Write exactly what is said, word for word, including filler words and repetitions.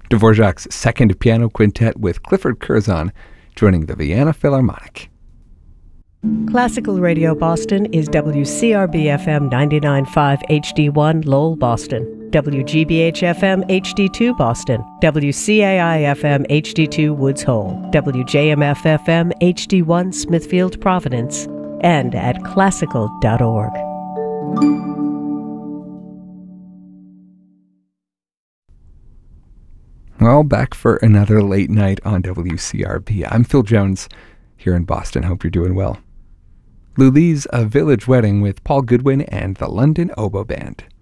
Dvorak's Second Piano Quintet with Clifford Curzon joining the Vienna Philharmonic. Classical Radio Boston is W C R B F M ninety-nine point five H D one Lowell, Boston, W G B H F M H D two Boston, W C A I F M H D two Woods Hole, W J M F F M H D one Smithfield, Providence, and at classical dot org. Well, back for another late night on W C R B. I'm Phil Jones here in Boston. Hope you're doing well. Lully's A Village Wedding with Paul Goodwin and the London Oboe Band.